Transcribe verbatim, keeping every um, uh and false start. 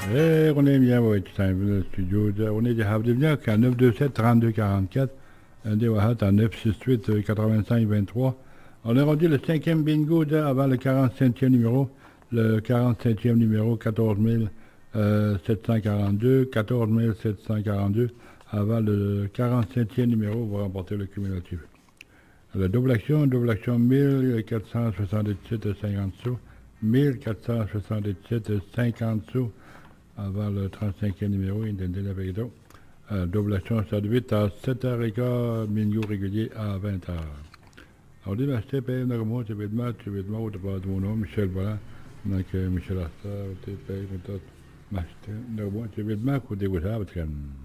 Et on est bien, oui, tu t'es venu au studio. On est des Havdevnia à neuf deux sept trente-deux quarante-quatre, un des Wahat à neuf six huit quatre-vingt-cinq vingt-trois. On est rendu le cinquième bingo de, avant le quarante-cinquième numéro. Le quarante-septième numéro, quatorze mille sept cent quarante-deux. quatorze mille sept cent quarante-deux. Avant le quarante-septième numéro, vous remportez le cumulatif. La double action, double action mille quatre cent soixante-dix-sept cinquante sous. mille quatre cent soixante-dix-sept cinquante sous. Avant le trente-cinquième numéro, il donne la vérité. Euh, double action, ça de huit à sept heures quinze, bingo régulier à vingt heures. Alors, dis, m'acheter, paye, normalement, tu veux de mal, tu veux de mal, tu veux de mon nom, Michel, voilà. Donc, euh, Michel Arthur, tu payes, tu m'acheter, normalement, tu veux de mal, ou des gouttes,